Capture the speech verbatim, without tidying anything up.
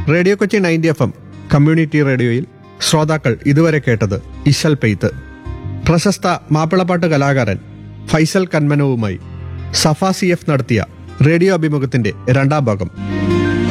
Radio Kochi ninety F M community റേഡിയോയിൽ ശ്രോതാക്കൾ ഇതുവരെ കേട്ടത് ഇശൽ പെയ്ത്ത്. പ്രശസ്ത മാപ്പിളപ്പാട്ട് കലാകാരൻ ഫൈസൽ കന്മനവുമായി സഫ സി എഫ് നടത്തിയ റേഡിയോ അഭിമുഖത്തിന്റെ രണ്ടാം ഭാഗം.